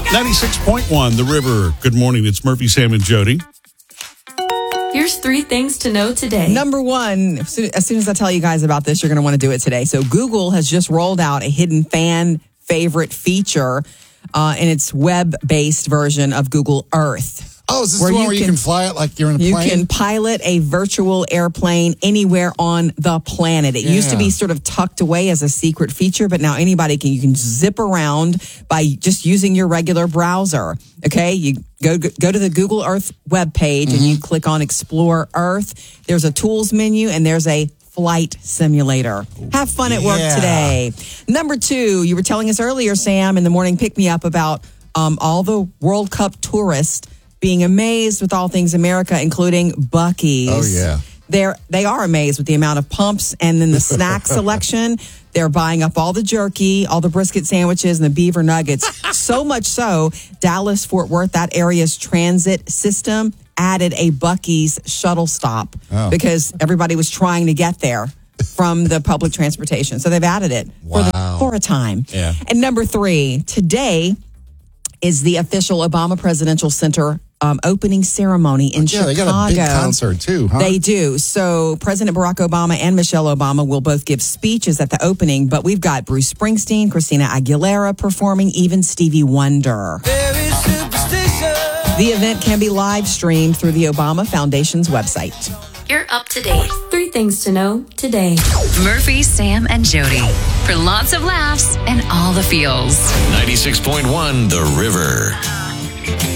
96.1 The River. Good morning. It's Murphy, Sam, and Jody. Here's 3 things to know today. Number one, as soon as I tell you guys about this, you're going to want to do it today. So Google has just rolled out a hidden fan favorite feature in its web-based version of Google Earth. Oh, is this the one where you can fly it like you're in a plane? You can pilot a virtual airplane anywhere on the planet. It used to be sort of tucked away as a secret feature, but now anybody can zip around by just using your regular browser. Okay, you go to the Google Earth webpage and you click on Explore Earth. There's a tools menu and there's a flight simulator. Have fun at work today. Number 2, you were telling us earlier, Sam, in the morning pick-me-up about all the World Cup tourists being amazed with all things America, including Buc-ee's. Oh, yeah. They are amazed with the amount of pumps and then the snack selection. They're buying up all the jerky, all the brisket sandwiches, and the beaver nuggets. So much so, Dallas-Fort Worth, that area's transit system, added a Buc-ee's shuttle stop because everybody was trying to get there from the public transportation. So they've added it for a time. Yeah. And number 3, today is the official Obama Presidential Center opening ceremony in Chicago. They got a big concert too, huh? They do. So President Barack Obama and Michelle Obama will both give speeches at the opening, but we've got Bruce Springsteen, Christina Aguilera performing, even Stevie Wonder. The event can be live streamed through the Obama Foundation's website. You're up to date. 3 things to know today. Murphy, Sam, and Jody. For lots of laughs and all the feels. 96.1 The River.